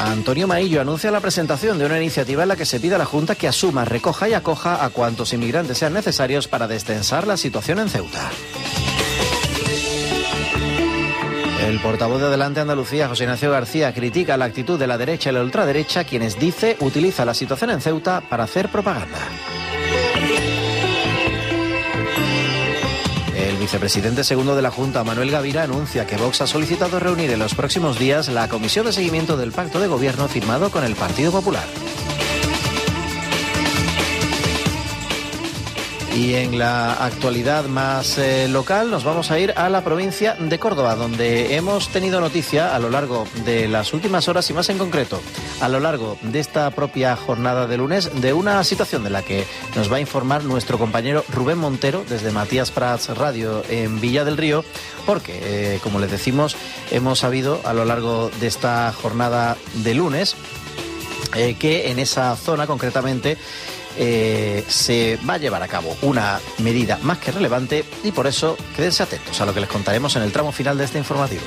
Antonio Maillo anuncia la presentación de una iniciativa en la que se pide a la Junta que asuma, recoja y acoja a cuantos inmigrantes sean necesarios para destensar la situación en Ceuta. El portavoz de Adelante Andalucía, José Ignacio García, critica la actitud de la derecha y la ultraderecha, quienes dice utiliza la situación en Ceuta para hacer propaganda. El vicepresidente segundo de la Junta, Manuel Gavira, anuncia que Vox ha solicitado reunir en los próximos días la comisión de seguimiento del pacto de gobierno firmado con el Partido Popular. Y en la actualidad más local nos vamos a ir a la provincia de Córdoba, donde hemos tenido noticia a lo largo de las últimas horas y más en concreto a lo largo de esta propia jornada de lunes de una situación de la que nos va a informar nuestro compañero Rubén Montero desde Matías Prats Radio en Villa del Río, porque como les decimos hemos sabido a lo largo de esta jornada de lunes que en esa zona concretamente se va a llevar a cabo una medida más que relevante y por eso quédense atentos a lo que les contaremos en el tramo final de este informativo.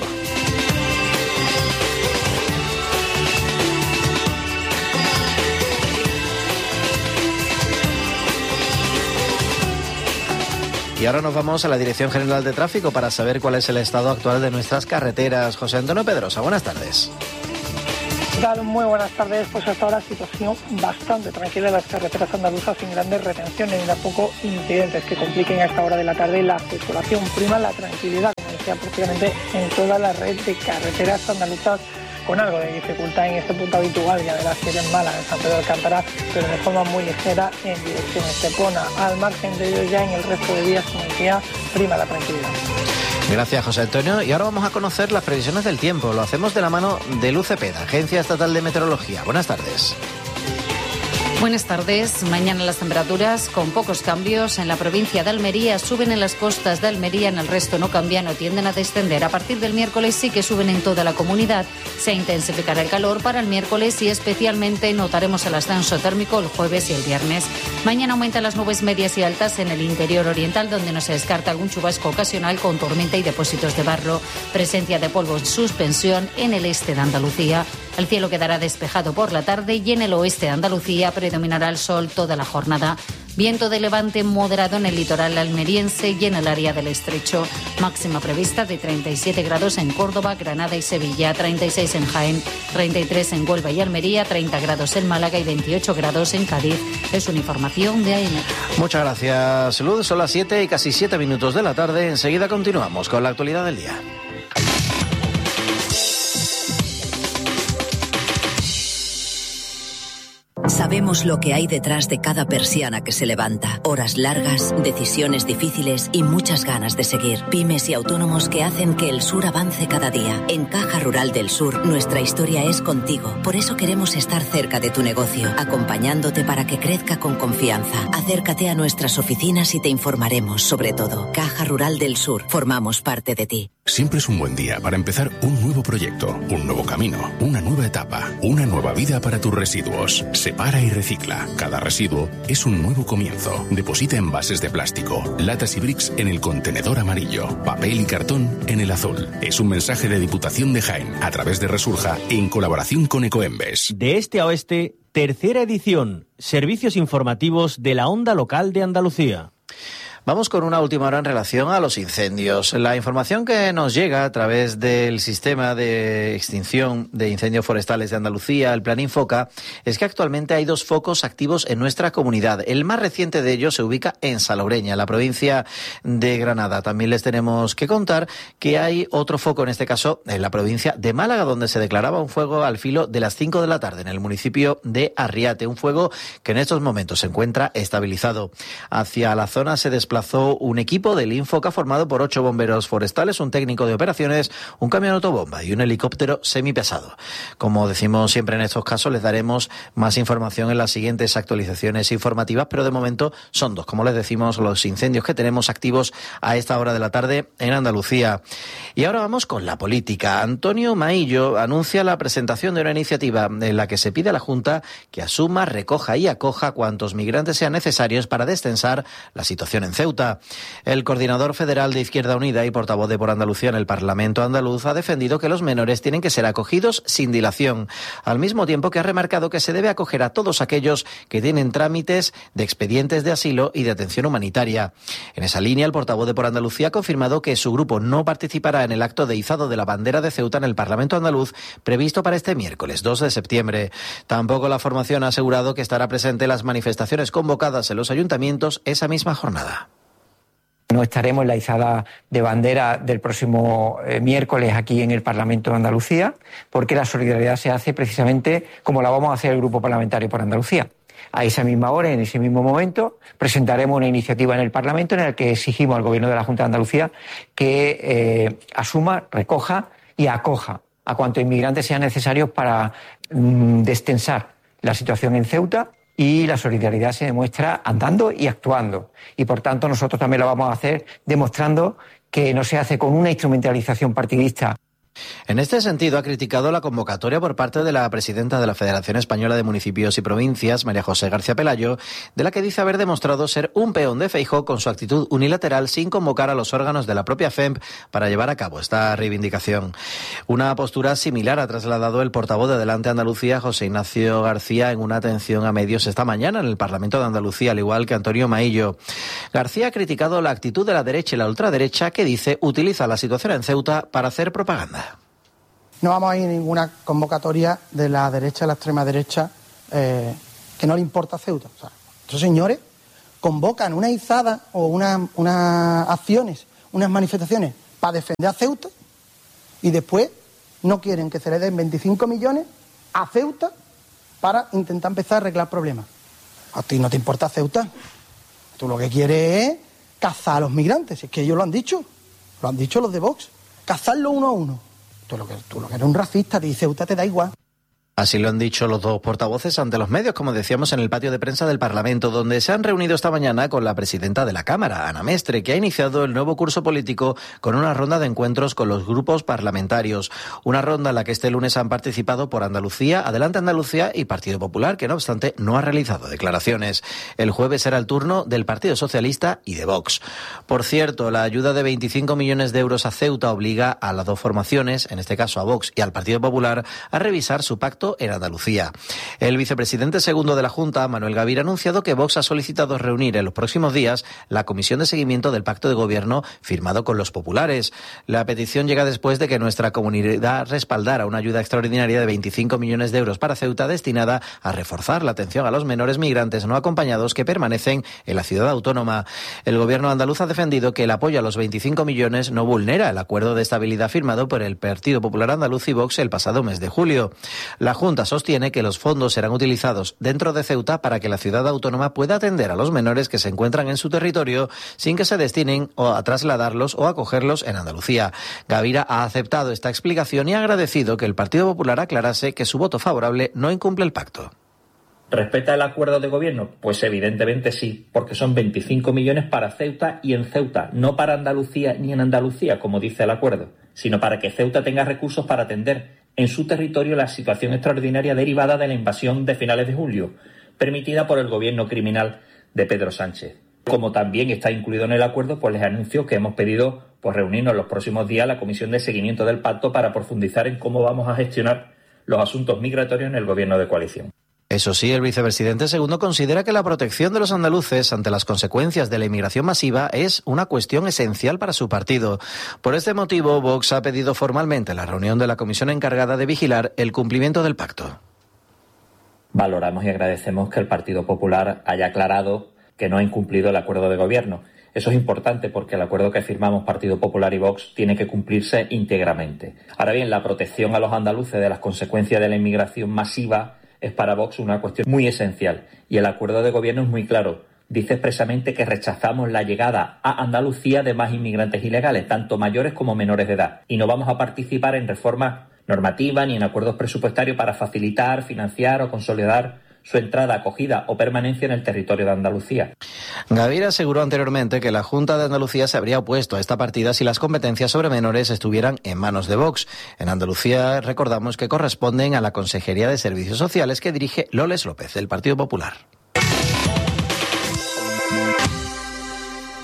Y ahora nos vamos a la Dirección General de Tráfico para saber cuál es el estado actual de nuestras carreteras. José Antonio Pedrosa, buenas tardes. ¿Qué tal? Muy buenas tardes. Pues hasta ahora situación bastante tranquila en las carreteras andaluzas, sin grandes retenciones ni tampoco incidentes que compliquen a esta hora de la tarde la circulación. Prima la tranquilidad, como decía, prácticamente en toda la red de carreteras andaluzas, con algo de dificultad en este punto habitual, ya verás que en Málaga, en San Pedro de Alcántara, pero de forma muy ligera en dirección Estepona. Al margen de ello, ya en el resto de vías, como decía, prima la tranquilidad. Gracias, José Antonio. Y ahora vamos a conocer las previsiones del tiempo. Lo hacemos de la mano de Luz Cepeda, Agencia Estatal de Meteorología. Buenas tardes. Buenas tardes. Mañana las temperaturas con pocos cambios. En la provincia de Almería suben en las costas de Almería, en el resto no cambian o tienden a descender. A partir del miércoles sí que suben en toda la comunidad. Se intensificará el calor para el miércoles y especialmente notaremos el ascenso térmico el jueves y el viernes. Mañana aumentan las nubes medias y altas en el interior oriental, donde no se descarta algún chubasco ocasional con tormenta y depósitos de barro. Presencia de polvo en suspensión en el este de Andalucía. El cielo quedará despejado por la tarde y en el oeste de Andalucía predominará el sol toda la jornada. Viento de levante moderado en el litoral almeriense y en el área del Estrecho. Máxima prevista de 37 grados en Córdoba, Granada y Sevilla, 36 en Jaén, 33 en Huelva y Almería, 30 grados en Málaga y 28 grados en Cádiz. Es una información de AEMET. Muchas gracias, Luz. Son las 7 y casi 7 minutos de la tarde. Enseguida continuamos con la actualidad del día. Sabemos lo que hay detrás de cada persiana que se levanta. Horas largas, decisiones difíciles y muchas ganas de seguir. Pymes y autónomos que hacen que el sur avance cada día. En Caja Rural del Sur, nuestra historia es contigo. Por eso queremos estar cerca de tu negocio, acompañándote para que crezca con confianza. Acércate a nuestras oficinas y te informaremos sobre todo. Caja Rural del Sur, formamos parte de ti. Siempre es un buen día para empezar un nuevo proyecto, un nuevo camino, una nueva etapa, una nueva vida para tus residuos. Separa y recicla. Cada residuo es un nuevo comienzo. Deposita envases de plástico, latas y bricks en el contenedor amarillo, papel y cartón en el azul. Es un mensaje de Diputación de Jaén a través de Resurja en colaboración con Ecoembes. De este a oeste, tercera edición. Servicios informativos de la onda local de Andalucía. Vamos con una última hora en relación a los incendios. La información que nos llega a través del sistema de extinción de incendios forestales de Andalucía, el Plan Infoca, es que actualmente hay 2 focos activos en nuestra comunidad. El más reciente de ellos se ubica en Salobreña, en la provincia de Granada. También les tenemos que contar que hay otro foco, en este caso en la provincia de Málaga, donde se declaraba un fuego al filo de las 5 de la tarde en el municipio de Arriate. Un fuego que en estos momentos se encuentra estabilizado. Hacia la zona se desplazó un equipo del Infoca formado por 8 bomberos forestales, un técnico de operaciones, un camión autobomba y un helicóptero semipesado. Como decimos siempre en estos casos, les daremos más información en las siguientes actualizaciones informativas, pero de momento son 2, como les decimos, los incendios que tenemos activos a esta hora de la tarde en Andalucía. Y ahora vamos con la política. Antonio Maillo anuncia la presentación de una iniciativa en la que se pide a la Junta que asuma, recoja y acoja cuantos migrantes sean necesarios para destensar la situación en Ceuta. Ceuta. El coordinador federal de Izquierda Unida y portavoz de Por Andalucía en el Parlamento andaluz ha defendido que los menores tienen que ser acogidos sin dilación, al mismo tiempo que ha remarcado que se debe acoger a todos aquellos que tienen trámites de expedientes de asilo y de atención humanitaria. En esa línea, el portavoz de Por Andalucía ha confirmado que su grupo no participará en el acto de izado de la bandera de Ceuta en el Parlamento andaluz previsto para este miércoles 2 de septiembre. Tampoco la formación ha asegurado que estará presente en las manifestaciones convocadas en los ayuntamientos esa misma jornada. No estaremos en la izada de bandera del próximo miércoles aquí en el Parlamento de Andalucía, porque la solidaridad se hace precisamente como la vamos a hacer el Grupo Parlamentario por Andalucía. A esa misma hora, en ese mismo momento, presentaremos una iniciativa en el Parlamento en la que exigimos al Gobierno de la Junta de Andalucía que asuma, recoja y acoja a cuantos inmigrantes sean necesarios para destensar la situación en Ceuta. Y la solidaridad se demuestra andando y actuando. Y por tanto nosotros también lo vamos a hacer demostrando que no se hace con una instrumentalización partidista. En este sentido, ha criticado la convocatoria por parte de la presidenta de la Federación Española de Municipios y Provincias, María José García Pelayo, de la que dice haber demostrado ser un peón de Feijóo con su actitud unilateral sin convocar a los órganos de la propia FEMP para llevar a cabo esta reivindicación. Una postura similar ha trasladado el portavoz de Adelante Andalucía, José Ignacio García, en una atención a medios esta mañana en el Parlamento de Andalucía, al igual que Antonio Maillo. García ha criticado la actitud de la derecha y la ultraderecha que, dice, utiliza la situación en Ceuta para hacer propaganda. No vamos a ir a ninguna convocatoria de la derecha, la extrema derecha, que no le importa Ceuta. O sea, estos señores convocan una izada o unas acciones, unas manifestaciones para defender a Ceuta y después no quieren que se le den 25 millones a Ceuta para intentar empezar a arreglar problemas. A ti no te importa Ceuta. Tú lo que quieres es cazar a los migrantes. Es que ellos lo han dicho los de Vox. Cazarlos uno a uno. Tú lo que eres un racista, te dice Ceuta, te da igual. Así lo han dicho los dos portavoces ante los medios, como decíamos, en el patio de prensa del Parlamento, donde se han reunido esta mañana con la presidenta de la Cámara, Ana Mestre, que ha iniciado el nuevo curso político con una ronda de encuentros con los grupos parlamentarios. Una ronda en la que este lunes han participado Por Andalucía, Adelante Andalucía y Partido Popular, que no obstante no ha realizado declaraciones. El jueves será el turno del Partido Socialista y de Vox. Por cierto, la ayuda de 25 millones de euros a Ceuta obliga a las dos formaciones, en este caso a Vox y al Partido Popular, a revisar su pacto en Andalucía. El vicepresidente segundo de la Junta, Manuel Gavira, ha anunciado que Vox ha solicitado reunir en los próximos días la comisión de seguimiento del pacto de gobierno firmado con los populares. La petición llega después de que nuestra comunidad respaldara una ayuda extraordinaria de 25 millones de euros para Ceuta destinada a reforzar la atención a los menores migrantes no acompañados que permanecen en la ciudad autónoma. El gobierno andaluz ha defendido que el apoyo a los 25 millones no vulnera el acuerdo de estabilidad firmado por el Partido Popular Andaluz y Vox el pasado mes de julio. La Junta sostiene que los fondos serán utilizados dentro de Ceuta para que la ciudad autónoma pueda atender a los menores que se encuentran en su territorio sin que se destinen o a trasladarlos o acogerlos en Andalucía. Gavira ha aceptado esta explicación y ha agradecido que el Partido Popular aclarase que su voto favorable no incumple el pacto. ¿Respeta el acuerdo de gobierno? Pues evidentemente sí, porque son 25 millones para Ceuta y en Ceuta, no para Andalucía ni en Andalucía, como dice el acuerdo, sino para que Ceuta tenga recursos para atender en su territorio la situación extraordinaria derivada de la invasión de finales de julio, permitida por el gobierno criminal de Pedro Sánchez. Como también está incluido en el acuerdo, pues les anuncio que hemos pedido reunirnos en los próximos días la comisión de seguimiento del pacto para profundizar en cómo vamos a gestionar los asuntos migratorios en el gobierno de coalición. Eso sí, el vicepresidente segundo considera que la protección de los andaluces ante las consecuencias de la inmigración masiva es una cuestión esencial para su partido. Por este motivo, Vox ha pedido formalmente la reunión de la comisión encargada de vigilar el cumplimiento del pacto. Valoramos y agradecemos que el Partido Popular haya aclarado que no ha incumplido el acuerdo de gobierno. Eso es importante porque el acuerdo que firmamos Partido Popular y Vox tiene que cumplirse íntegramente. Ahora bien, la protección a los andaluces de las consecuencias de la inmigración masiva es para Vox una cuestión muy esencial y el acuerdo de gobierno es muy claro. Dice expresamente que rechazamos la llegada a Andalucía de más inmigrantes ilegales, tanto mayores como menores de edad, y no vamos a participar en reformas normativas ni en acuerdos presupuestarios para facilitar, financiar o consolidar su entrada, acogida o permanencia en el territorio de Andalucía. Gavira aseguró anteriormente que la Junta de Andalucía se habría opuesto a esta partida si las competencias sobre menores estuvieran en manos de Vox. En Andalucía, recordamos que corresponden a la Consejería de Servicios Sociales que dirige Loles López, del Partido Popular.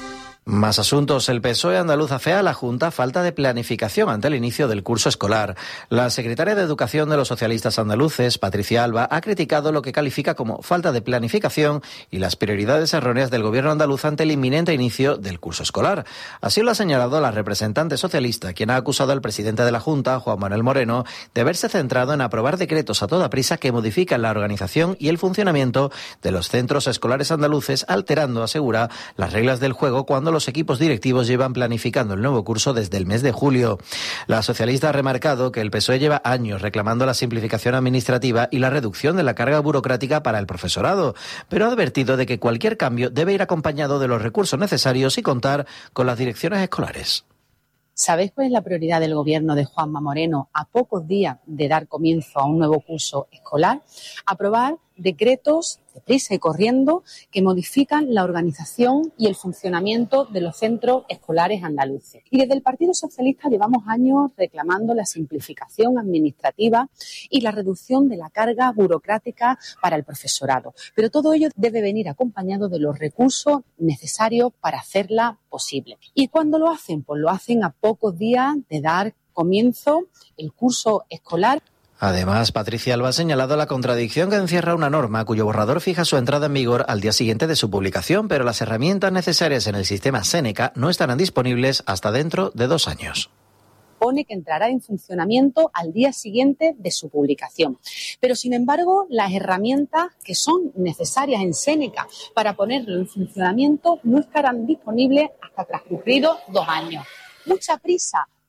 Más asuntos. El PSOE andaluz afea a la Junta falta de planificación ante el inicio del curso escolar. La secretaria de Educación de los socialistas andaluces, Patricia Alba, ha criticado lo que califica como falta de planificación y las prioridades erróneas del gobierno andaluz ante el inminente inicio del curso escolar. Así lo ha señalado la representante socialista, quien ha acusado al presidente de la Junta, Juan Manuel Moreno, de haberse centrado en aprobar decretos a toda prisa que modifican la organización y el funcionamiento de los centros escolares andaluces, alterando, asegura, las reglas del juego cuando los equipos directivos llevan planificando el nuevo curso desde el mes de julio. La socialista ha remarcado que el PSOE lleva años reclamando la simplificación administrativa y la reducción de la carga burocrática para el profesorado, pero ha advertido de que cualquier cambio debe ir acompañado de los recursos necesarios y contar con las direcciones escolares. ¿Sabéis cuál es la prioridad del gobierno de Juanma Moreno a pocos días de dar comienzo a un nuevo curso escolar? Aprobar decretos deprisa y corriendo que modifican la organización y el funcionamiento de los centros escolares andaluces. Y desde el Partido Socialista llevamos años reclamando la simplificación administrativa y la reducción de la carga burocrática para el profesorado. Pero todo ello debe venir acompañado de los recursos necesarios para hacerla posible. ¿Y cuándo lo hacen? Pues lo hacen a pocos días de dar comienzo el curso escolar. Además, Patricia Alba ha señalado la contradicción que encierra una norma cuyo borrador fija su entrada en vigor al día siguiente de su publicación, pero las herramientas necesarias en el sistema Seneca no estarán disponibles hasta dentro de 2 años. Pone que entrará en funcionamiento al día siguiente de su publicación. Pero, sin embargo, las herramientas que son necesarias en Seneca para ponerlo en funcionamiento no estarán disponibles hasta transcurridos 2 años. Mucha prisa